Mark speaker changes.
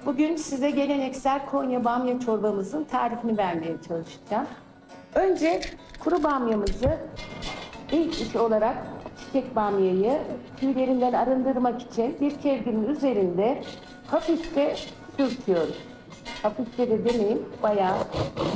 Speaker 1: Bugün size geleneksel Konya bamya çorbamızın tarifini vermeye çalışacağım. Önce kuru bamyamızı ilk iş olarak çiçek bamyayı tüylerinden arındırmak için bir kevgirin üzerinde hafifçe sürtüyoruz. Hafifçe de demeyeyim, bayağı